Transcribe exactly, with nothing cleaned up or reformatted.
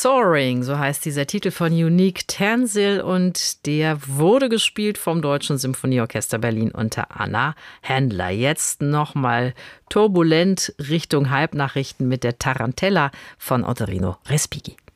Soaring, so heißt dieser Titel von Unique Tansil und der wurde gespielt vom Deutschen Symphonieorchester Berlin unter Anna Händler. Jetzt nochmal turbulent Richtung Halbnachrichten mit der Tarantella von Ottorino Respighi.